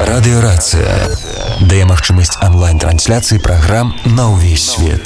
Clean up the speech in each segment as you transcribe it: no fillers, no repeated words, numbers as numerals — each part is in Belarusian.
Радыёрацыя дае магчымасць онлайн-трансляцыі праграм на ўвесь свет.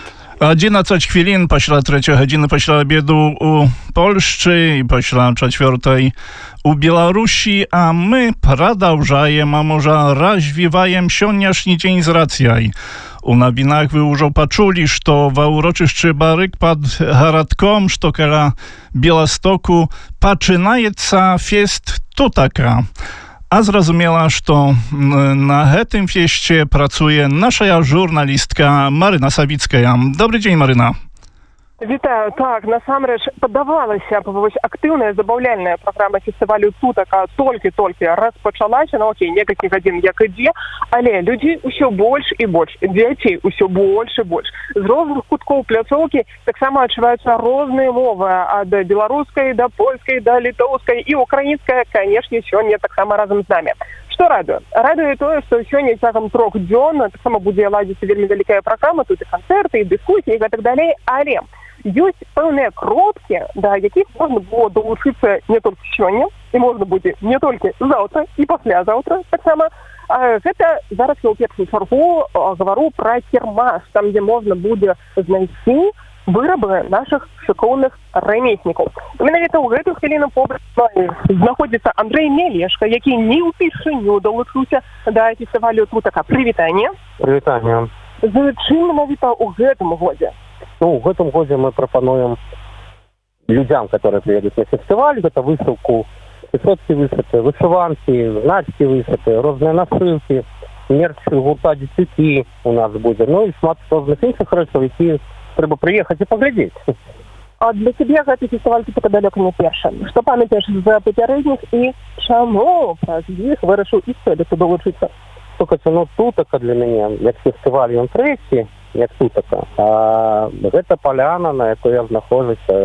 11 хвилин після 3 години після обіду у Польщі і після 4 у Білорусі, а ми продовжаем, а може развиваем сённяшні дзень з рацыяй. У навінах вы ўжо пачулі, што ва ўрочышчы Барык пад гарадком, што каля Беластоку, пачынаецца фест Тутака. А зразумела, што на гэтым фесце працуе наша журналістка Марына Савіцкая. Добрый дзень, Марына. Вітаю. Так, насамрэч, падавалася б, вось актыўная забаўляльная праграма фестывалю Тутака толькі распачалася, некалькі гадзін як ідзе, але людзей усё больш і больш, дзяцей усё больш і больш. З розных куткоў пляцоўкі таксама адчуваюцца розныя мовы, ад беларускай да польскай да літоўскай і украінская, канешне, сёння таксама разам з намі. Што радуе? Радуе тое, што сёння цягам 3 дзён таксама будзе ладзіцца вельмі вялікая праграма, тут і канцэрты, і дыскусіі, і гэтак далей, але ёсць пэўныя кропкі, да якіх можна было далучыцца не толькі сёння, і можна будзе не толькі заўтра і паслязаўтра таксама. Гэта зараз я ў першую чаргу гавару пра кірмаш, там, дзе можна будзе знайсці вырабы нашых шыкоўных рамеснікаў. Менавіта ў гэтую хвіліну побач знаходзіцца Андрэй Мелешка, які не ўпершыню далучыўся да фестывалю Тутака. Прывітанне. Прывітанне. З чым менавіта ў гэтым годзе? В этом году мы пропонуем людям, которые приедут на фестиваль, это выставку песочки высоты, вышиванки, значки высоты, разные насылки, мерч гурта «Десяти» у нас будет, ну и шмат разных іншых рэчаў, які трэба приехать и поглядеть. А для тебя гэты фестиваль типа далеко не першы. Што памятаеш з папярэдніх і чаму праз іх вырашыў і сёлета долучыцца? Слухайте, Тутака для мяне, як фестиваль, ён трэці, як Тутака. А гэта паляна, на якой я знаходжуся,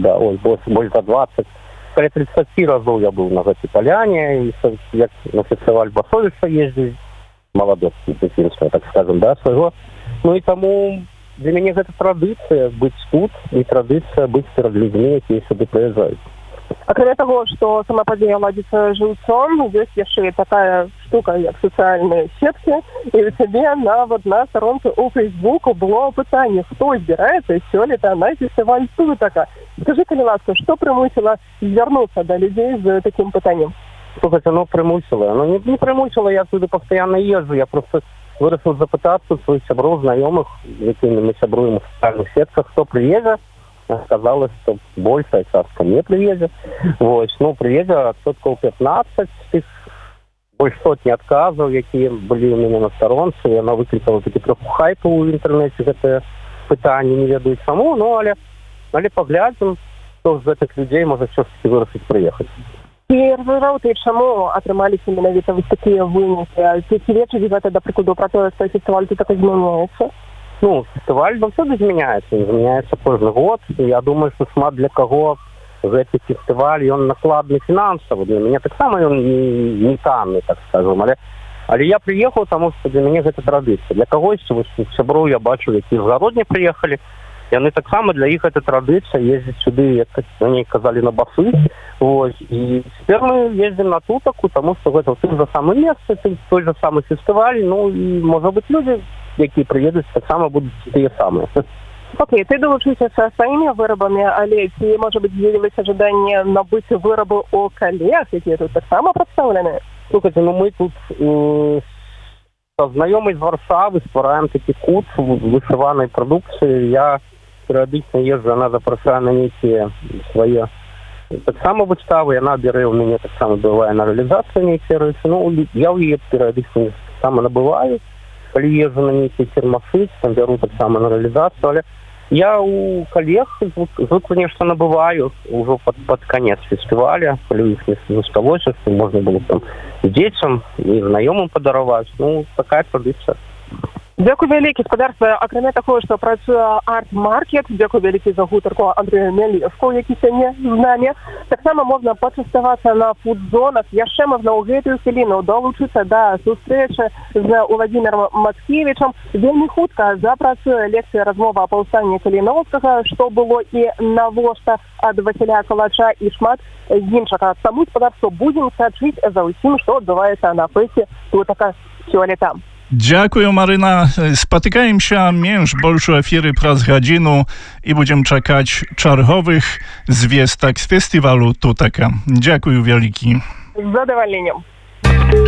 больш за 20. Каля 30 разоў я быў на гэтай паляне, і як на фестываль Басовіча ездзіць, маладосці, дзяцінства, так скажем, да, свайго. Ну і таму для мяне гэта традыцыя быць тут, і традыцыя быць перад людзьмі, якія сюды прыязджаюць. Акрамя таго, што сама падзея ладзіцца жыўцом, ёсць яшчэ такая штука, як сацыяльныя сеткі, і у цябе нават на старонцы ў Фейсбуку было пытанне, хто збіраецца сёлета на фестываль Тутака. Скажы, калі ласка, што прымусіла звярнуцца да людзей з такім пытаннем? Слухайте, прымусіла. Не прымусіла, я туды пастаянна езджу, я просто вырашыў запытацца сваіх сяброў, знаёмых, якімі мы сябруем у сацыяльных сетках, хто прыедзе. Сказалось, что большая частка не приедет. Приедет отсотков 15, тых больше сотни отказов, якія были у меня на сторонце, и она выкликала таки троху хайпу в интернете, гэта пытанне, не ведаю саму, але поглядим, хто з гэтых людей можа все-таки вырашыць приехать. І разважаў ты, чаму атрымаліся менавіта вось такія вынікі? Ці лечыць гэта, да прыкладу, пра тое, што фестываль тут так змяняецца? Фестиваль всюди змяняецца кожны год. Я думаю, што шмат для каго гэты фестываль, ён накладны фінансава. Для мяне таксама ён не танны, так скажем. Але я прыехаў, таму што для мяне гэта традыцыя. Для кагось, сяброў я бачу, якія з гародні прыехалі, яны таксама, для іх гэта традыцыя ездзіць сюды, як они казалі, на басы. І цяпер мы ездзім на Тутаку, таму што гэта ў тым жа самым месцы, той жа самы фестываль, і, можа быць, людзі, якія прыедуць, таксама будуць тыя самыя. Окей, ты долучыўся са сваімі вырабамі, але ці, можа быць, з'явілася жаданне набыць вырабы у калег, якія тут таксама прадстаўлены? Слухайте, мы тут са знаёмай з Варшавы ствараем такі кут вышыванай прадукцыі. Я перыядычна езджу, яна запрашае на нейкія свае таксама выставы, яна бярэ ў мяне таксама бывае на рэалізацыю нейкія рэчы. Я ў яе перыядычна таксама набываю. Калі езжу на нейкія кірмашы, там бяру таксама на рэалізацыю, але я у калег звыкла нешта набываю ўжо пад канец фестываля, калі у іх не засталося, што можна было там дзецям і знаёмым падараваць. Такая традыцыя. Дзякуй вялікі, спадарства. Акрамя таго, што працуе арт-маркет, дзякуй вялікі за гутарку Андрэю Мялевскую, які сёння з намі. Таксама можна пачаставацца на фуд-зонах. Яшчэ можна ў гэтую хвіліну долучыцца да сустрэчы з Владзімірам Мацкевічам. Вельмі хутка запрацуе лекцыя размова о паўстанні Каліноўскага, што было і навошта ад Васіля Калача і шмат іншага. Таму, спадарства, будзем сачыць за ўсім, што адбываецца на фэсце тутака сёлета. Дякую, Марына. Спатыкаемся менш больш у эфіры праз гадзіну і будзем чакаць чарговых звестак з фестывалю Тутака. Дякую вялікі. З задавальненнем.